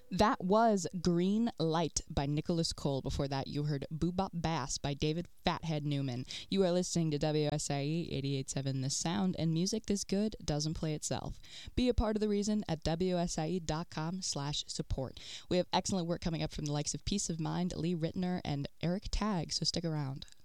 That was Green Light by Nicholas Cole. Before that, you heard Boobop Bass by David Fathead Newman. You are listening to WSIE 88.7 The Sound, and music this good doesn't play itself. Be a part of the reason at WSIE.com/support. We have excellent work coming up from the likes of Peace of Mind, Lee Rittner, and Eric Tagg, so stick around.